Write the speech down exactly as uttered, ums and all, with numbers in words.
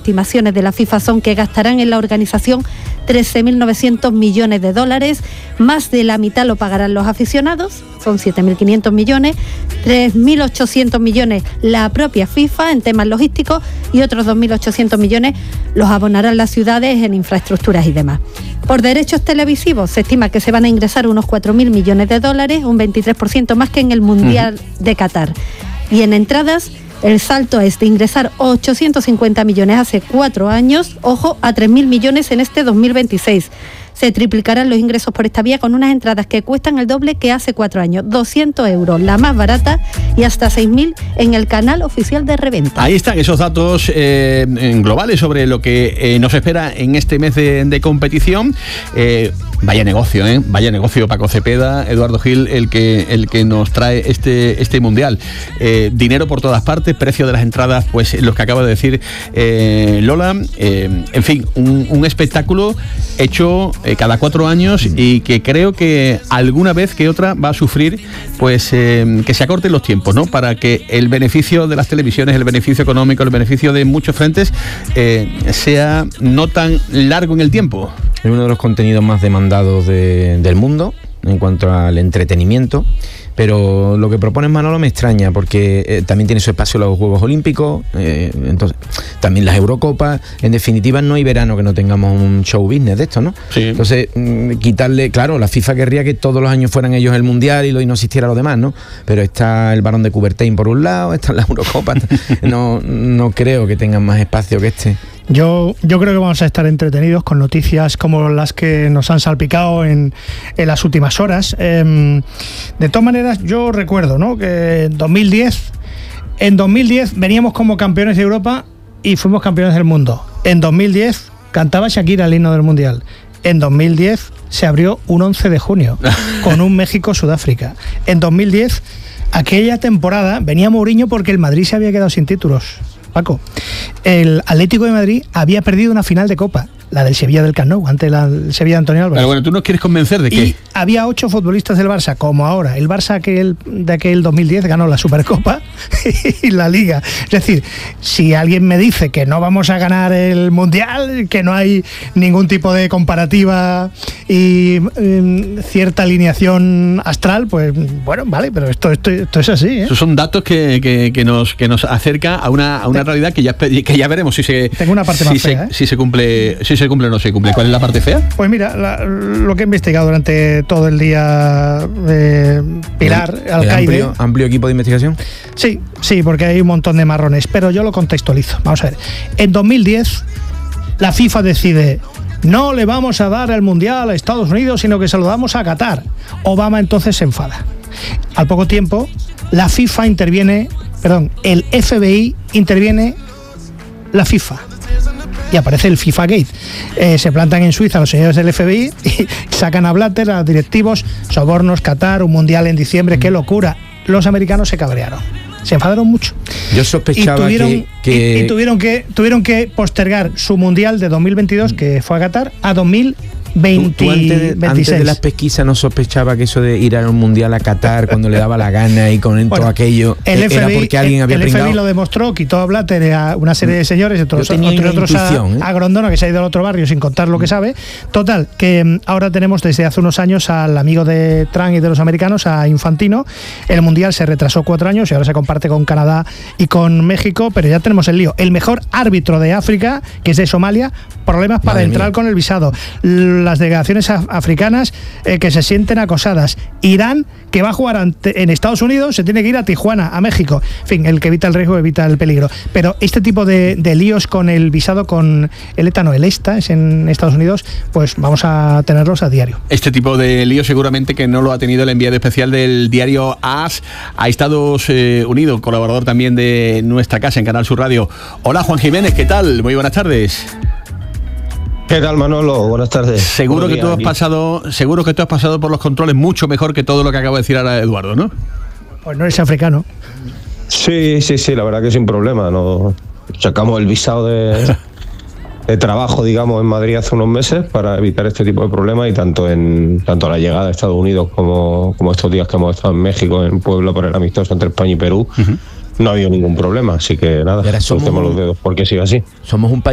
estimaciones de la FIFA son que gastarán en la organización trece mil novecientos millones de dólares, más de la mitad lo pagarán los aficionados, son siete mil quinientos millones, tres mil ochocientos millones la propia FIFA en temas logísticos y otros dos mil ochocientos millones los abonarán las ciudades en infraestructuras y demás. Por derechos televisivos se estima que se van a ingresar unos cuatro mil millones de dólares, un veintitrés por ciento más que en el Mundial uh-huh. de Qatar. Y en entradas, el salto es de ingresar ochocientos cincuenta millones hace cuatro años, ojo, a tres mil millones en este dos mil veintiséis. Se triplicarán los ingresos por esta vía con unas entradas que cuestan el doble que hace cuatro años, doscientos euros, la más barata, y hasta seis mil en el canal oficial de reventa. Ahí están esos datos eh, globales sobre lo que eh, nos espera en este mes de, de competición. Eh, vaya negocio, ¿eh? Vaya negocio, Paco Cepeda, Eduardo Gil, el que, el que nos trae este, este mundial. Eh, dinero por todas partes, precio de las entradas, pues los que acaba de decir eh, Lola. Eh, en fin, un, un espectáculo hecho eh, cada cuatro años y que creo que alguna vez que otra va a sufrir pues eh, que se acorten los tiempos, ¿no? Para que el beneficio de las televisiones, el beneficio económico, el beneficio de muchos frentes eh, sea no tan largo en el tiempo. Es uno de los contenidos más demandados de, del mundo en cuanto al entretenimiento, pero lo que propones, Manolo, me extraña porque eh, también tiene su espacio los Juegos Olímpicos, eh, entonces también las Eurocopas. En definitiva, no hay verano que no tengamos un show business de esto, ¿no? Sí. Entonces, mmm, quitarle, claro, la FIFA querría que todos los años fueran ellos el Mundial y, lo, y no existiera lo demás, ¿no? Pero está el Barón de Coubertin por un lado, están las Eurocopas, no, no creo que tengan más espacio que este. Yo, yo creo que vamos a estar entretenidos con noticias como las que nos han salpicado en, en las últimas horas. Eh, de todas maneras, yo recuerdo, ¿no?, que en dos mil diez, en dos mil diez veníamos como campeones de Europa y fuimos campeones del mundo. En dos mil diez cantaba Shakira el himno del Mundial. En dos mil diez se abrió un once de junio con un México-Sudáfrica. En dos mil diez, aquella temporada, venía Mourinho porque el Madrid se había quedado sin títulos. Paco, el Atlético de Madrid había perdido una final de Copa, la del Sevilla del Camp Nou, ante la del Sevilla de Antonio Álvarez. Pero bueno, ¿tú nos quieres convencer de qué? Y había ocho futbolistas del Barça, como ahora. El Barça aquel, de aquel dos mil diez ganó la Supercopa y la Liga. Es decir, si alguien me dice que no vamos a ganar el Mundial, que no hay ningún tipo de comparativa y um, cierta alineación astral, pues bueno, vale, pero esto, esto, esto es así, ¿eh? Esos son datos que, que, que, nos, que nos acerca a una, a una realidad que ya, que ya veremos si se, Tengo una parte si más se, fea, ¿eh? si se cumple, si se cumple o no se cumple. ¿Cuál es la parte fea? Pues mira, la, lo que he investigado durante todo el día, eh, Pilar, el, Alcaide. El amplio, amplio equipo de investigación. Sí, sí, porque hay un montón de marrones, pero yo lo contextualizo. Vamos a ver. En dos mil diez, la FIFA decide: no le vamos a dar el Mundial a Estados Unidos, sino que se lo damos a Qatar. Obama entonces se enfada. Al poco tiempo, la FIFA interviene, perdón, el F B I interviene la FIFA. Y aparece el FIFA Gate. Eh, se plantan en Suiza los señores del F B I y sacan a Blatter, a directivos, sobornos, Qatar, un mundial en diciembre, qué locura. Los americanos se cabrearon, se enfadaron mucho. Yo sospechaba y tuvieron, que, que... Y, y tuvieron que tuvieron que postergar su mundial de dos mil veintidós, que fue a Qatar, a dos mil veintiséis. ¿Tú, tú antes, de, antes de las pesquisas no sospechaba que eso de ir a un mundial a Qatar cuando le daba la gana y con bueno, todo aquello el era F B I, porque alguien el, había el pringado? F B I lo demostró, quitó a Blatter, a una serie de señores, otros, otros, otros a, ¿eh? a Grondona, que se ha ido al otro barrio sin contar lo que sabe. Total, que ahora tenemos desde hace unos años al amigo de Trump y de los americanos, a Infantino. El mundial se retrasó cuatro años y ahora se comparte con Canadá y con México, pero ya tenemos el lío. El mejor árbitro de África, que es de Somalia, problemas para Madre entrar mía. con el visado. Las delegaciones africanas eh, que se sienten acosadas. Irán, que va a jugar ante, en Estados Unidos, se tiene que ir a Tijuana, a México. En fin, el que evita el riesgo evita el peligro. Pero este tipo de, de líos con el visado, con el ETA, no, el ESTA, es en Estados Unidos, pues vamos a tenerlos a diario. Este tipo de líos seguramente que no lo ha tenido el enviado especial del diario A S a Estados eh, Unidos, colaborador también de nuestra casa en Canal Sur Radio. Hola, Juan Jiménez, ¿qué tal? Muy buenas tardes. ¿Qué tal, Manolo? Buenas tardes. Seguro que tú has pasado, seguro que tú has pasado por los controles mucho mejor que todo lo que acaba de decir ahora Eduardo, ¿no? Pues no eres africano. Sí, sí, sí, la verdad que sin problema. Nos sacamos el visado de, de trabajo, digamos, en Madrid hace unos meses para evitar este tipo de problemas, y tanto en tanto a la llegada a Estados Unidos como, como estos días que hemos estado en México, en Puebla, por el amistoso entre España y Perú. Uh-huh. No ha habido ningún problema, así que nada, soltemos los dedos porque sigue así. Somos un país